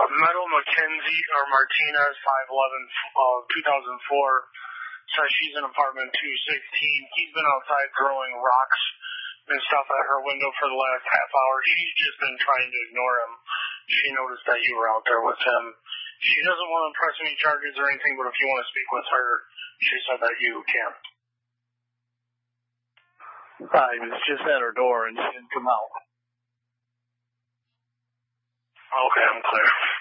Meadow McKenzie or Martinez, 5'11", 2004, says she's in apartment 216. He's been outside throwing rocks and stuff at her window for the last half hour. She's just been trying to ignore him. She noticed that you were out there with him. She doesn't want to press any charges or anything, but if you want to speak with her, she said that you can. I was just at her door and she didn't come out. Okay, I'm clear.